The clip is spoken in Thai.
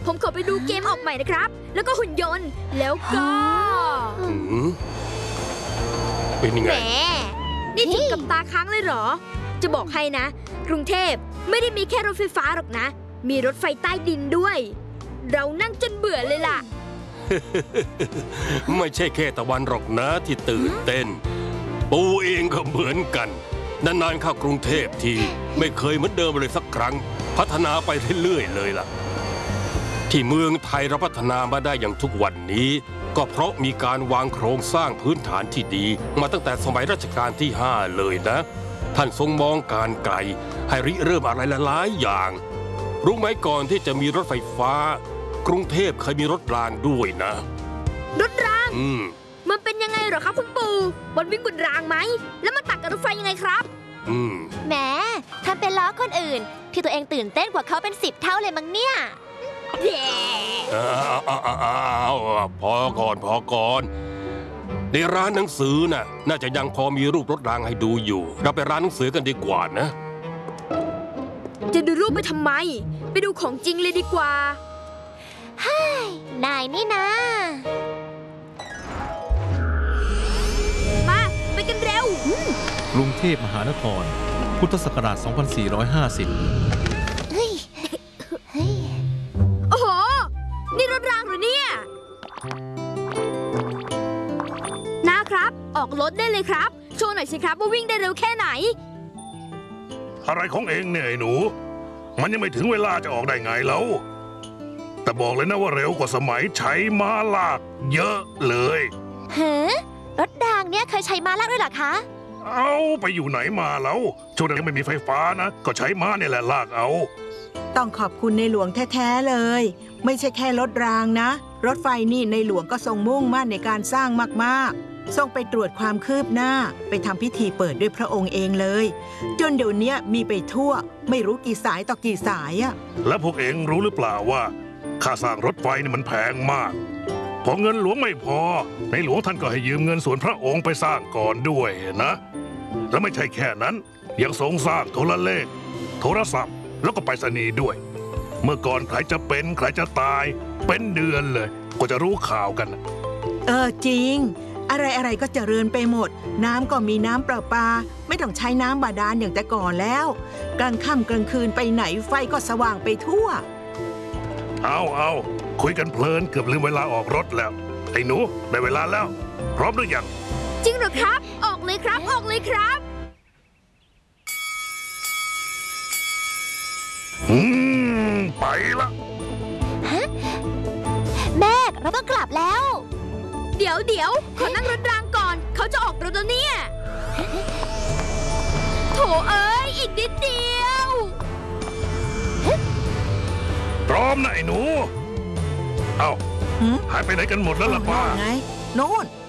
ผมขอไปดูเกมออกใหม่นะครับแล้วก็หุ่นยนต์แล้วก็เป็นยังไงแหมนี่ถึงกับตาค้างเลยเหรอจะบอกให้นะกรุงเทพไม่ได้มีแค่รถไฟฟ้าหรอกนะมีรถไฟใต้ดินด้วยเรานั่งจนเบื่อเลยล่ะไม่ใช่แค่ตะวันหรอกนะที่ตื่นเต้นปูเองก็เหมือนกันนานๆเข้ากรุงเทพทีไม่เคยเหมือนเดิมเลยสักครั้งพัฒนาไปเรื่อยๆเลยล่ะที่เมืองไทยเราพัฒนามาได้อย่างทุกวันนี้ก็เพราะมีการวางโครงสร้างพื้นฐานที่ดีมาตั้งแต่สมัยรัชกาลที่5เลยนะท่านทรงมองการไกลให้ริเริ่มอะไรหลายอย่างรู้ไหมก่อนที่จะมีรถไฟฟ้ากรุงเทพเคยมีรถรางด้วยนะรถรางมันเป็นยังไงเหรอครับคุณปู่บนวิ่งบนรางไหมแล้วมันตัดกับรถไฟยังไงครับแหมทำเป็นล้อคนอื่นที่ตัวเองตื่นเต้นกว่าเขาเป็น10 เท่าเลยมั้งเนี่ยพอก่อนในร้านหนังสือน่าจะยังพอมีรูปรถรางให้ดูอยู่เราไปร้านหนังสือกันดีกว่านะจะดูรูปไปทำไมไปดูของจริงเลยดีกว่าฮ่ายนายนี่นะมาไปกันเร็วกรุงเทพมหานครพุทธศักราช 2450 โอ้โหนี่รถรางเหรอเนี่ยนะครับออกรถได้เลยครับโชว์หน่อยสิครับว่าวิ่งได้เร็วแค่ไหนอะไรของเองเนี่ยไอ้หนูมันยังไม่ถึงเวลาจะออกได้ไงแล้วแต่บอกเลยนะว่าเร็วกว่าสมัยใช้ม้าลากเยอะเลยเฮ้รถรางเนี่ยเคยใช้ม้าลากด้วยเหรอคะเอาไปอยู่ไหนมาแล้วช่วงนั้นยังไม่มีไฟฟ้านะก็ใช้ม้าเนี่ยแหละลากเอาต้องขอบคุณในหลวงแท้ๆเลยไม่ใช่แค่รถรางนะรถไฟนี่ในหลวงก็ทรงมุ่งมั่นในการสร้างมากๆทรงไปตรวจความคืบหน้าไปทำพิธีเปิดด้วยพระองค์เองเลยจนเดี๋ยวนี้มีไปทั่วไม่รู้กี่สายต่อกี่สายอะแล้วพวกเองรู้หรือเปล่าว่าค่าสร้างรถไฟนี่มันแพงมากพอเงินหลวงไม่พอในหลวงท่านก็ให้ยืมเงินส่วนพระองค์ไปสร้างก่อนด้วยนะแล้วไม่ใช่แค่นั้นยังทรงสร้างโทรเลขโทรศัพท์แล้วก็ไปรษณีย์ด้วยเมื่อก่อนใครจะเป็นใครจะตายเป็นเดือนเลยก็จะรู้ข่าวกันจริงอะไรก็เจริญไปหมดน้ำก็มีน้ำประปาไม่ต้องใช้น้ำบาดาลอย่างแต่ก่อนแล้วกลางค่ำกลางคืนไปไหนไฟก็สว่างไปทั่วเอาคุยกันเพลินเกือบลืมเวลาออกรถแล้วไอ้หนูได้เวลาแล้วพร้อมหรือยังจริงเหรอครับออกเลยครับออกเลยครับไปละแม่เราต้องกลับแล้วเดี๋ยวขอนั่งรถรางก่อนเขาจะออกรถแล้วเนี่ยโถเอ้ยอีกนิดเดียวพร้อมนะไอ้หนูหายไปไหนกันหมดแล้วล่ะป้าไงโน่น